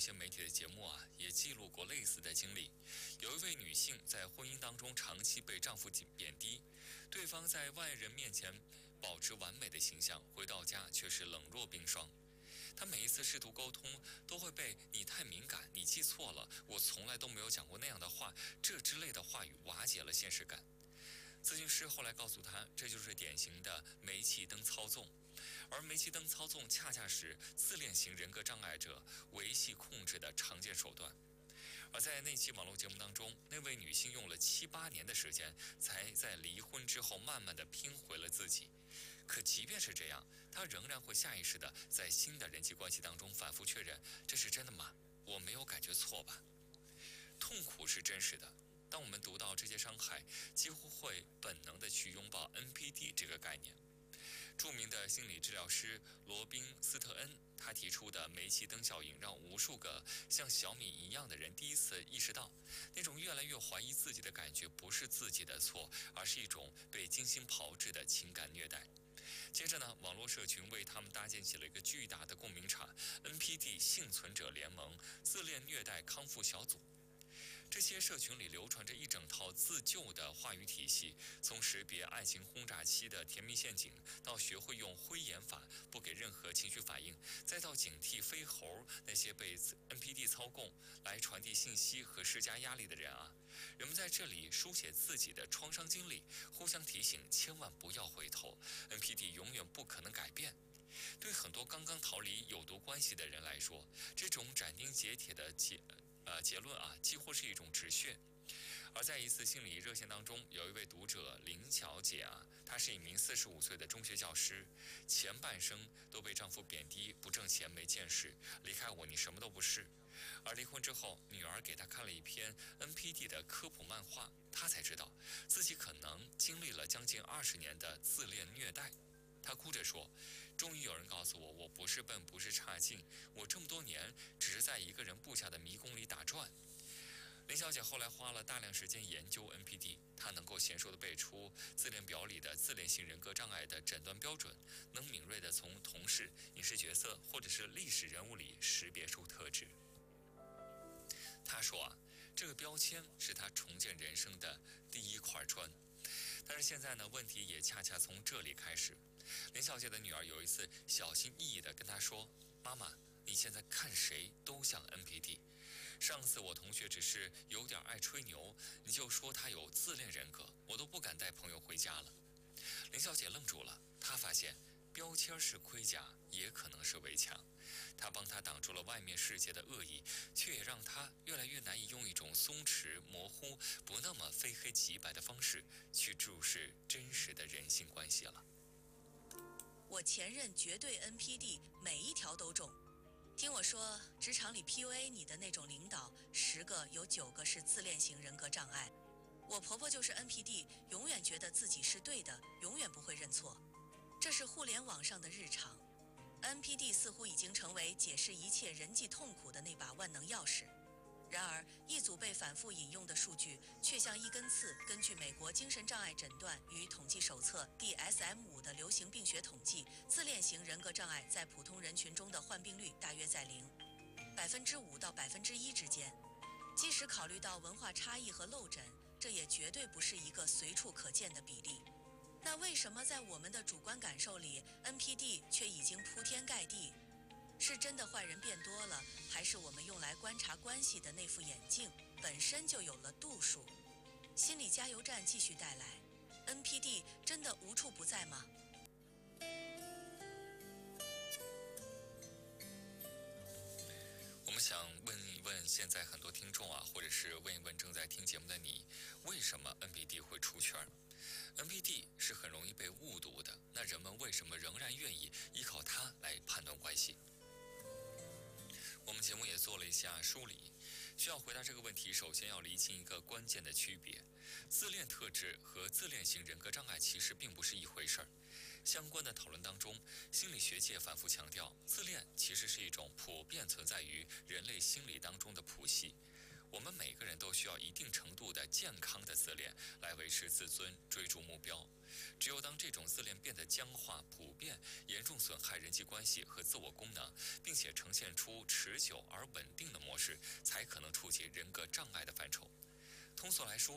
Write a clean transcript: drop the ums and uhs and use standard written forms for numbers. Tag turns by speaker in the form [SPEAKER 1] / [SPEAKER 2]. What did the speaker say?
[SPEAKER 1] 些媒体的节目也记录过类似的经历。有一位女性在婚姻当中长期被丈夫贬低，对方在外人面前保持完美的形象，回到家却是冷若冰霜。她每一次试图沟通，都会被“你太敏感，你记错了，我从来都没有讲过那样的话”这之类的话语瓦解了现实感。咨询师后来告诉她，这就是典型的煤气灯操纵，而煤气灯操纵恰恰是自恋型人格障碍者维系控制的常见手段。而在那期网络节目当中，那位女性用了7、8年的时间，才在离婚之后慢慢的拼回了自己。可即便是这样，她仍然会下意识的在新的人际关系当中反复确认：这是真的吗？我没有感觉错吧？痛苦是真实的，当我们读到这些伤害，几乎会本能的去拥抱 NPD 这个概念。著名的心理治疗师罗宾斯特恩，他提出的煤气灯效应，让无数个像小米一样的人第一次意识到，那种越来越怀疑自己的感觉不是自己的错，而是一种被精心炮制的情感虐待。接着呢，网络社群为他们搭建起了一个巨大的共鸣场 ——NPD 幸存者联盟、自恋虐待康复小组。这些社群里流传着一整套自救的话语体系，从识别爱情轰炸期的甜蜜陷阱，到学会用灰眼法不给任何情绪反应，再到警惕飞猴那些被 NPD 操控来传递信息和施加压力的人人们在这里书写自己的创伤经历，互相提醒千万不要回头， NPD 永远不可能改变。对很多刚刚逃离有毒关系的人来说，这种斩钉截铁的结论几乎是一种止血。而在一次心理热线当中，有一位读者林小姐她是一名45岁的中学教师，前半生都被丈夫贬低，不挣钱没见识，离开我你什么都不是。而离婚之后，女儿给她看了一篇 NPD 的科普漫画，她才知道自己可能经历了将近20年的自恋虐待。她哭着说：“终于有人告诉我，我不是笨，不是差劲，我这么多年只是在一个人布下的迷宫里打转。”林小姐后来花了大量时间研究 NPD， 她能够娴熟地背出自恋表里的自恋型人格障碍的诊断标准，能敏锐地从同事、影视角色或者是历史人物里识别出特质。她说这个标签是她重建人生的第一块砖。但是现在呢，问题也恰恰从这里开始。林小姐的女儿有一次小心翼翼地跟她说：“妈妈，你现在看谁都像 NPD。上次我同学只是有点爱吹牛，你就说他有自恋人格，我都不敢带朋友回家了。”林小姐愣住了，她发现标签是盔甲，也可能是围墙。它帮她挡住了外面世界的恶意，却也让她越来越难以用一种松弛、模糊、不那么非黑即白的方式去注视真实的人性关系了。
[SPEAKER 2] 我前任绝对 NPD， 每一条都中。听我说，职场里 PUA 你的那种领导，10个有9个是自恋型人格障碍。我婆婆就是 NPD， 永远觉得自己是对的，永远不会认错。这是互联网上的日常。NPD 似乎已经成为解释一切人际痛苦的那把万能钥匙。然而，一组被反复引用的数据却像一根刺。根据美国精神障碍诊断与统计手册 DSM-5 的流行病学统计，自恋型人格障碍在普通人群中的患病率大约在0.5%到1%之间。即使考虑到文化差异和漏诊，这也绝对不是一个随处可见的比例。那为什么在我们的主观感受里 ，NPD 却已经铺天盖地？是真的坏人变多了，还是我们用来观察关系的那副眼镜本身就有了度数？心理加油站继续带来 ：NPD 真的无处不在吗？
[SPEAKER 1] 我们想问一问现在很多听众或者是问一问正在听节目的你，为什么 NPD 会出圈？NPD 是很容易被误读的，那人们为什么仍然愿意依靠它来判断关系？我们节目也做了一下梳理，需要回答这个问题，首先要厘清一个关键的区别：自恋特质和自恋型人格障碍其实并不是一回事儿。相关的讨论当中，心理学界反复强调，自恋其实是一种普遍存在于人类心理当中的谱系。 我们每个人都需要一定程度的健康的自恋来维持自尊、追逐目标。只有当这种自恋变得僵化、普遍，严重损害人际关系和自我功能，并且呈现出持久而稳定的模式，才可能触及人格障碍的范畴。通俗来说，